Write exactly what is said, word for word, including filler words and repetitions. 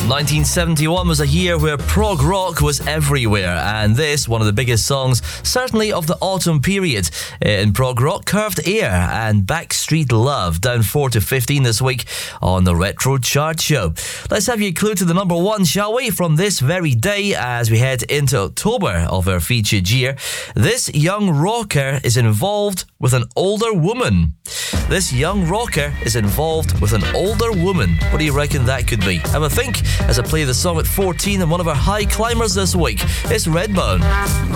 nineteen seventy-one was a year where prog rock was everywhere, and this, one of the biggest songs, certainly of the autumn period in prog rock, Curved Air and Backstreet Love, down four to fifteen this week on the Retro Chart Show. Let's have you clue to the number one, shall we, from this very day as we head into October of our featured year. This young rocker is involved with an older woman. This young rocker is involved with an older woman. What do you reckon that could be? Have a think as I play the song at fourteen and one of our high climbers this week. It's Redbone.